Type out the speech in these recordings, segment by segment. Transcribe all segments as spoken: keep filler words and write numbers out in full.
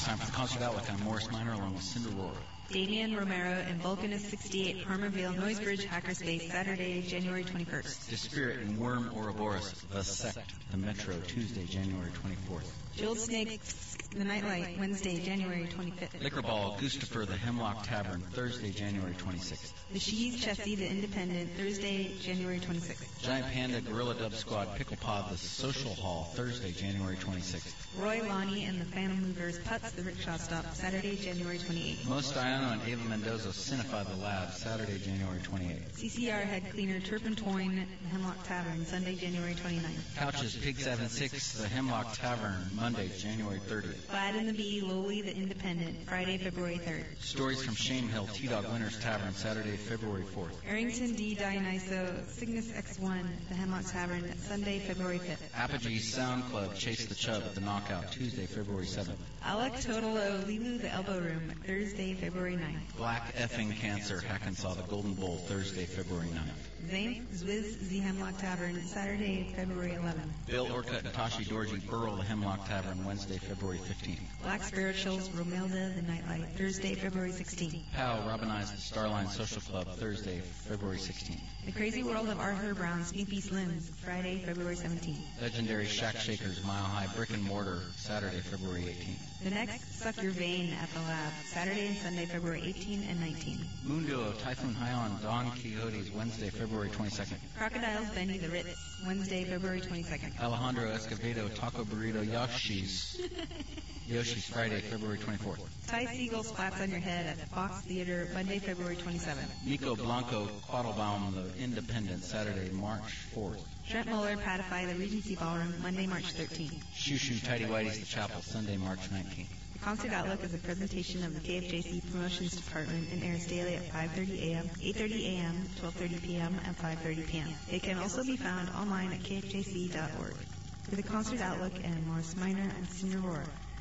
time for the Concert Outlook. I'm Morris Minor along with Cinder Roar. Damian Romero and Vulcanist sixty-eight, Harmonville, Noisebridge, Hackerspace, Saturday, January twenty-first. Dispirit and Worm Ouroboros, The Sect, The Metro, Tuesday, January twenty-fourth. Jeweled Snakes, The Nightlight, Wednesday, January twenty-fifth. Liquor Ball, Gustafer, The Hemlock Tavern, Thursday, January twenty-sixth. The Shees Chessie, The Independent, Thursday, January twenty-sixth. Giant Panda, Gorilla Dub Squad, Pickle Pod, The Social Hall, Thursday, January twenty-sixth. Roy Lonnie and the Phantom Movers, Putz, The Rickshaw Stop, Saturday, January twenty-eighth. Most Diano and Ava Mendoza, Cinefy, The Lab, Saturday, January twenty-eighth. C C R Head Cleaner, Turpentoin, The Hemlock Tavern, Sunday, January twenty-ninth. Couches, Pig seven six, The Hemlock Tavern, Monday, January thirtieth. Glad and the Bee, Lowly, The Independent, Friday, February third. Stories from Shame Hill, T-Dog Winners Tavern, Saturday, February fourth. Arrington D. Dionyso, Cygnus X one, The Hemlock Tavern, Sunday, February fifth. Apogee Sound Club, Chase the Chub at the Knockout, Tuesday, February seventh. Alec Totalo, Lilu, The Elbow Room, Thursday, February ninth. Black Effing Cancer, Hackensaw, The Golden Bowl, Thursday, February ninth. Zane, Zwiz, The Hemlock Tavern, Saturday, February eleventh. Bill Orcutt and Tashi Dorji, Burl, The Hemlock Tavern, Wednesday, February fifteenth. Black Spirituals, Romelda, The Nightlight, Thursday, February sixteenth. Pow, Robinize, The Starline Social Club, Thursday, February sixteenth. The Crazy World of Arthur Brown, Snoopy Slims, Friday, February seventeenth. Legendary Shack Shakers, Mile High Brick and Mortar, Saturday, February eighteenth. The next, Suck Your Vein at the Lab, Saturday and Sunday, February eighteenth and nineteenth. Moon Duo, Typhoon High-On, Don Quixote's, Wednesday, February twenty-second. Crocodiles, Benny the Ritz, Wednesday, February twenty-second. Alejandro Escovedo, Taco Burrito, Yoshi's, Yoshi's, Friday, February twenty-fourth. Ty Siegel, Splats on Your Head at the Fox Theater, Monday, February twenty-seventh. Nico Blanco, Quattlebaum, The Independent, Saturday, March fourth. Trent Muller, Patify, The Regency Ballroom, Monday, March thirteenth. Shoo Shoo, Tidy Whitey's, The Chapel, Sunday, March nineteenth. The Concert Outlook is a presentation of the K F J C Promotions Department and airs daily at five thirty a.m., eight thirty a.m., twelve thirty p.m., and five thirty p.m. It can also be found online at k f j c dot org. For the Concert Outlook and Morris Minor and Cinder Roar.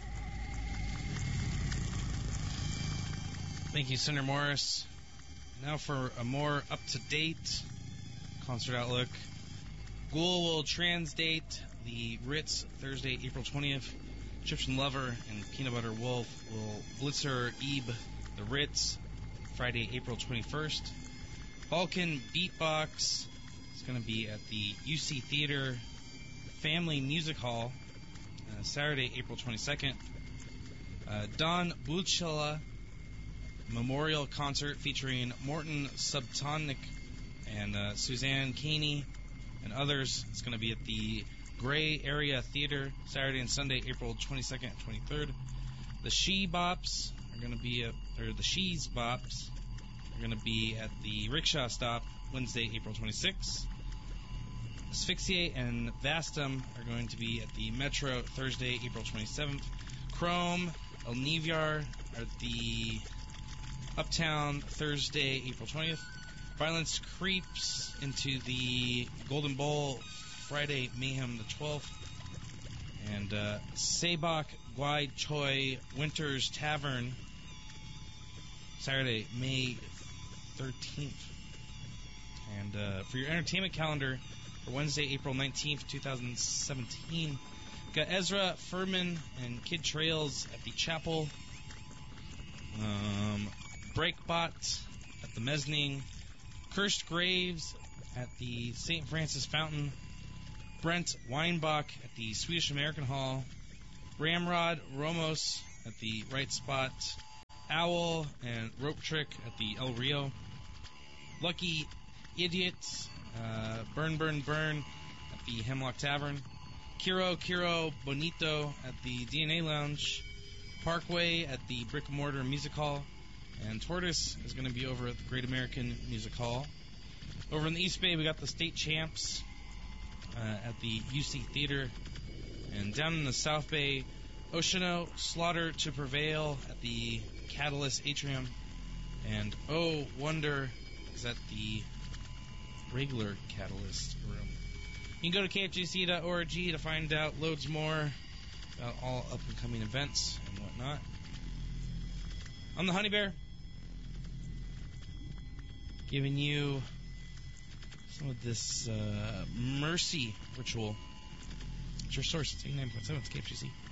Thank you, Cinder Morris. Now for a more up-to-date Concert Outlook. Ghoul will transdate the Ritz Thursday, April twentieth. Egyptian Lover and Peanut Butter Wolf will Blitzer Ebe the Ritz Friday, April twenty-first. Vulcan Beatbox is going to be at the U C Theater Family Music Hall uh, Saturday, April twenty-second. Uh, Don Buchela Memorial Concert featuring Morton Subtonic and uh, Suzanne Caney and others. It's going to be at the Gray Area Theater Saturday and Sunday, April twenty-second and twenty-third. The She Bops are going to be at, or the She's Bops are going to be at the Rickshaw Stop Wednesday, April twenty-sixth. Asphyxiate and Vastum are going to be at the Metro Thursday, April twenty-seventh. Chrome, El Nivyar are at the Uptown Thursday, April twentieth. Violence creeps into the Golden Bowl Friday, Mayhem the twelfth. And uh, Sebak Gwai Choi Winters Tavern Saturday, May thirteenth. And uh, for your entertainment calendar for Wednesday, April nineteenth, twenty seventeen, got Ezra Furman and Kid Trails at the Chapel. Um, Breakbot at the Mezzanine. Cursed Graves at the Saint Francis Fountain. Brent Weinbach at the Swedish American Hall. Ramrod Ramos at the Right Spot. Owl and Rope Trick at the El Rio. Lucky Idiots, uh, Burn Burn Burn at the Hemlock Tavern. Kiro Kiro Bonito at the D N A Lounge. Parkway at the Brick and Mortar Music Hall. And Tortoise is going to be over at the Great American Music Hall. Over in the East Bay, we got the State Champs uh, at the U C Theater. And down in the South Bay, Oceano, Slaughter to Prevail at the Catalyst Atrium. And Oh Wonder is at the regular Catalyst room. You can go to k f j c dot org to find out loads more about all up-and-coming events and whatnot. I'm the Honey Bear, giving you some of this uh, Mercy ritual. It's your source. It's eighty-nine point seven. It's K F G C.